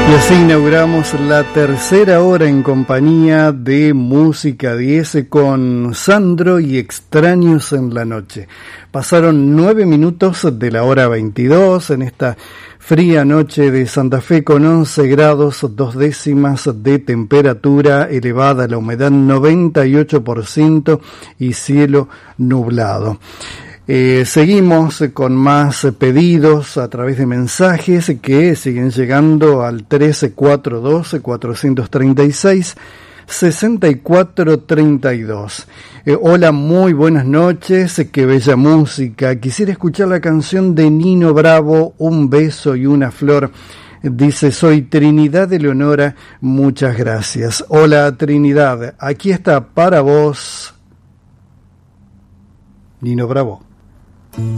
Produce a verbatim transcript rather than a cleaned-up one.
Y así inauguramos la tercera hora en compañía de Música diez con Sandro y Extraños en la Noche. Pasaron nueve minutos de la hora veintidós en esta fría noche de Santa Fe con once grados, dos décimas de temperatura, elevada la humedad noventa y ocho por ciento y cielo nublado. Eh, seguimos con más pedidos a través de mensajes que siguen llegando al trece cuatrocientos doce, cuatrocientos treinta y seis, sesenta y cuatro treinta y dos. Eh, hola, muy buenas noches, qué bella música. Quisiera escuchar la canción de Nino Bravo, Un beso y una flor. Dice, soy Trinidad de Leonora, muchas gracias. Hola Trinidad, aquí está para vos Nino Bravo.